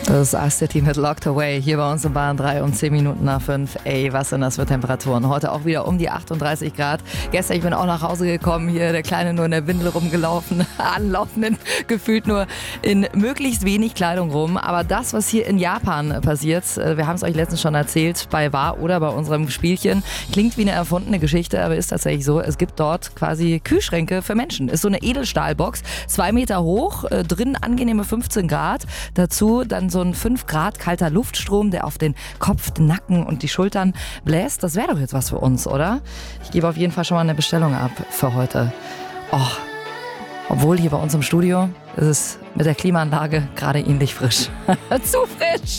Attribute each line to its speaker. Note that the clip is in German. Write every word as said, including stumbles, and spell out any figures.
Speaker 1: Das ist R-City mit Locked Away hier bei uns in Bayern drei um zehn Minuten nach fünf. Ey, was sind das für Temperaturen? Heute auch wieder um die achtunddreißig Grad. Gestern, ich bin auch nach Hause gekommen, hier der Kleine nur in der Windel rumgelaufen, anlaufenden, gefühlt nur in möglichst wenig Kleidung rum. Aber das, was hier in Japan passiert, wir haben es euch letztens schon erzählt, bei War oder bei unserem Spielchen, klingt wie eine erfundene Geschichte, aber ist tatsächlich so. Es gibt dort quasi Kühlschränke für Menschen. Ist so eine Edelstahlbox, zwei Meter hoch, äh, drin angenehme fünfzehn Grad. Dazu dann so ein fünf Grad kalter Luftstrom, der auf den Kopf, den Nacken und die Schultern bläst. Das wäre doch jetzt was für uns, oder? Ich gebe auf jeden Fall schon mal eine Bestellung ab für heute. Oh, obwohl hier bei uns im Studio ist es mit der Klimaanlage gerade ähnlich frisch. Zu frisch!